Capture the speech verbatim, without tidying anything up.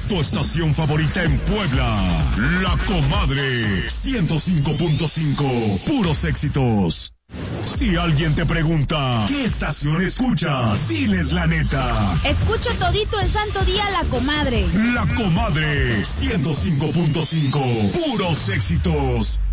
Tu estación favorita en Puebla. La Comadre. ciento cinco punto cinco. Puros éxitos. Si alguien te pregunta, ¿qué estación escuchas? Diles la neta. Escucho todito el santo día La Comadre. La Comadre. ciento cinco punto cinco. Puros éxitos.